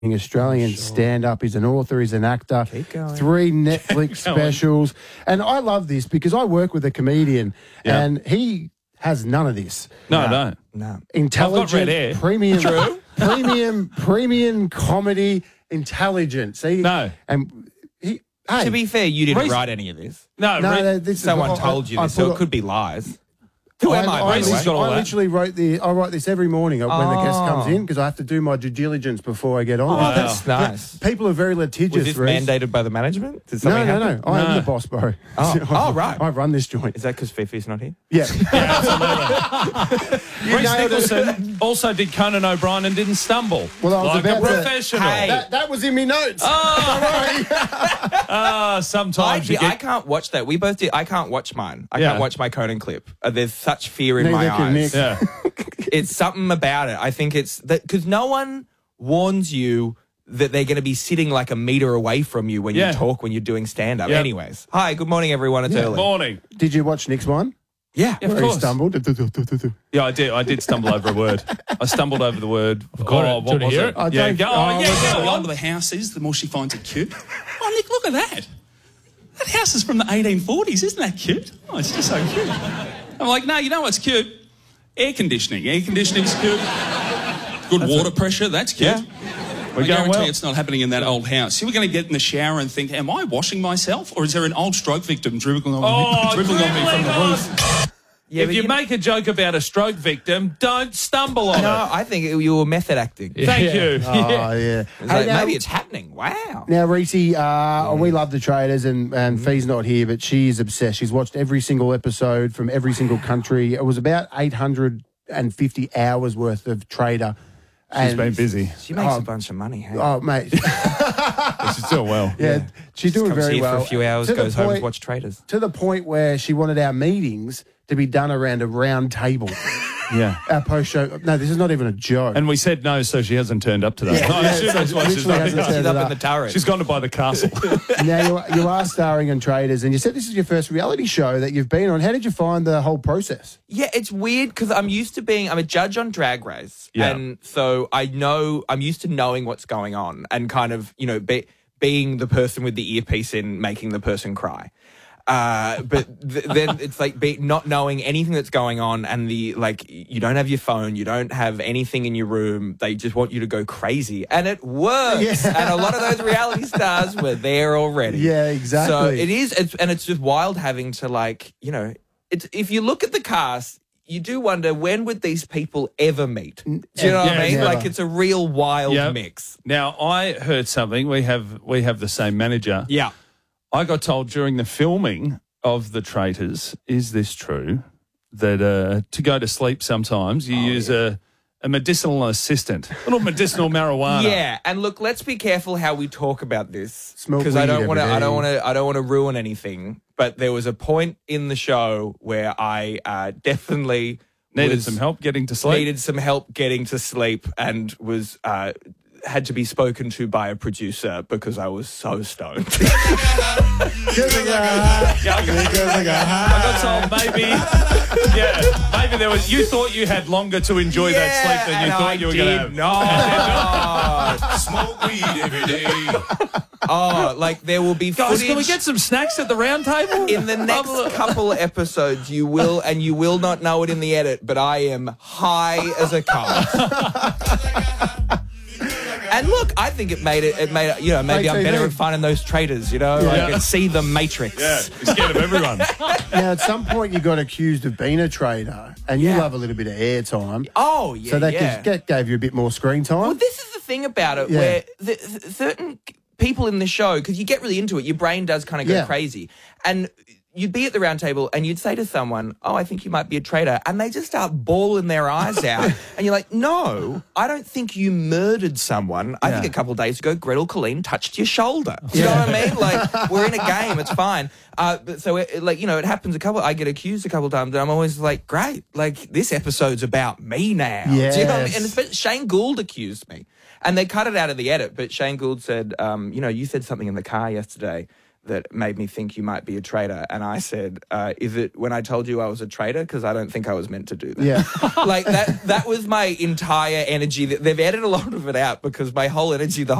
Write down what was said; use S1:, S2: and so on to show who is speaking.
S1: Australian stand-up. He's an author, he's an actor.
S2: Keep going.
S1: 3 Netflix specials. And I love this because I work with a comedian and he has none of this.
S3: No.
S1: Intelligent,
S3: I've got red hair.
S1: premium comedy, intelligent. See?
S3: No.
S1: And hey,
S2: To be fair, you didn't
S3: Reece-
S2: write any of this.
S3: No,
S1: this is
S2: Someone
S1: what
S2: told you
S1: I
S2: this, so
S1: put-
S2: it could be lies. Who am I, by the way?
S1: I literally wrote I write this every morning when the guest comes in because I have to do my due diligence before I get on.
S2: Oh, that's nice.
S1: People are very litigious.
S2: Was this
S1: Reece.
S2: mandated by the management? Did
S1: No,
S2: something happen?
S1: I am the boss, bro.
S2: Oh, right.
S1: I run this joint.
S2: Is that because Fifi's not here?
S1: Yeah.
S3: Reece Nicholson also did Conan O'Brien and didn't stumble.
S1: Well, I was
S3: like
S1: about
S3: a
S1: to-
S3: professional.
S2: Hey.
S1: That was in my notes.
S3: Sometimes you
S2: I
S3: get...
S2: can't watch that. We both did. I can't watch mine. I
S3: Yeah.
S2: can't watch my Conan clip. There's such fear in my
S1: Neither can
S2: eyes.
S1: Nick.
S3: Yeah.
S2: It's something about it. I think it's that because no one warns you that they're going to be sitting like a meter away from you when you talk when you're doing stand-up.
S3: Yeah.
S2: Anyways, hi, good morning, everyone. It's early.
S3: Morning.
S1: Did you watch Nick's one?
S2: Yeah.
S3: Of
S1: Where he
S3: course.
S1: stumbled.
S3: Yeah, I did. I did stumble over a word. I stumbled over the word.
S4: got it.
S3: What
S4: Do you wanna
S3: was
S4: hear
S3: it?
S4: it?
S3: Yeah,
S5: The
S3: go
S5: older the house is, the more she finds it cute. Oh, Nick, look at that. That house is from the 1840s. Isn't that cute? Oh, it's just so cute. I'm like, no, you know what's cute? Air conditioning. Air conditioning's cute. Good water pressure. That's cute.
S2: Yeah.
S3: We're
S5: I
S3: going
S5: guarantee
S3: well.
S5: it's not happening in that old house. You were going to get in the shower and think, am I washing myself? Or is there an old stroke victim dribbling on me from the roof?
S2: Yeah,
S3: If
S2: but
S3: you make a joke about a stroke victim, don't stumble on
S2: no,
S3: it.
S2: I think you were method acting.
S3: Thank you.
S1: Oh, yeah.
S2: It's like, maybe it's happening. Wow.
S1: Now, Reece, we love the traders, and Fee's not here, but she's obsessed. She's watched every single episode from every single country. It was about 850 hours worth of trader.
S3: She's been busy.
S2: She makes a bunch of money. Hey?
S1: Oh, mate.
S3: She's doing well.
S1: Yeah, she's doing
S2: Comes
S1: very
S2: here
S1: well.
S2: for a few hours,
S1: To the
S2: goes home
S1: point-
S2: to watch traders.
S1: To the point where she wanted our meetings to be done around a round table.
S3: Yeah.
S1: Our post-show. No, this is not even a joke.
S3: And we said no, so she hasn't turned up today. No, that's why she's
S1: literally
S3: not
S1: hasn't
S3: here.
S1: turned
S2: She's
S1: it
S2: up in the turret.
S3: She's gone to buy the castle.
S1: Now, you are starring in Traders, and you said this is your first reality show that you've been on. How did you find the whole process?
S2: Yeah, it's weird because I'm a judge on Drag Race.
S3: Yeah.
S2: And so I'm used to knowing what's going on and kind of, being the person with the earpiece in, making the person cry. But then it's like not knowing anything that's going on and you don't have your phone, you don't have anything in your room. They just want you to go crazy. And it works.
S1: Yeah.
S2: And a lot of those reality stars were there already.
S1: Yeah, exactly.
S2: So it is, it's just wild having to if you look at the cast, you do wonder when would these people ever meet? Do you know what I mean?
S1: never.
S2: Like it's a real wild
S3: Yep.
S2: mix.
S3: Now, I heard something. We have the same manager.
S2: Yeah.
S3: I got told during the filming of The Traitors, is this true, that to go to sleep sometimes you use a medicinal assistant, a little medicinal marijuana.
S2: Yeah, and look, let's be careful how we talk about this
S1: Smoke
S2: because I
S1: weed
S2: don't want to.
S1: every
S2: I don't
S1: day.
S2: want to. I don't want to ruin anything. But there was a point in the show where I definitely
S3: Needed some help getting to sleep.
S2: Needed some help getting to sleep, and was had to be spoken to by a producer because I was so stoned.
S3: I got told maybe there was. You thought you had longer to enjoy that sleep than you thought you were going to have.
S2: No.
S5: Smoke weed every day.
S2: Oh, like there will be
S3: Guys,
S2: footage.
S3: can we get some snacks at the round table?
S2: In the next couple episodes, you will not know it in the edit, but I am high as a kite. And look, I think it made maybe I'm better at finding those traitors, I can see the Matrix.
S3: Yeah, you're scared of everyone.
S1: Now, at some point, you got accused of being a trader, and you love a little bit of airtime.
S2: Oh, yeah,
S1: So that gave you a bit more screen time.
S2: Well, this is the thing about it, where certain people in the show, because you get really into it, your brain does kind of go crazy. And you'd be at the round table and you'd say to someone, oh, I think you might be a traitor. And they just start bawling their eyes out. And you're like, no, I don't think you murdered someone. I think a couple of days ago, Gretel Colleen touched your shoulder. Do you know what I mean? Like, we're in a game. It's fine. But so, it happens I get accused a couple of times and I'm always like, great. Like, this episode's about me now.
S1: Yes.
S2: Do you know what I mean? And Shane Gould accused me. And they cut it out of the edit. But Shane Gould said, you said something in the car yesterday that made me think you might be a traitor. And I said, is it when I told you I was a traitor? Because I don't think I was meant to do that.
S1: Yeah.
S2: Like that was my entire energy. They've edited a lot of it out because my whole energy the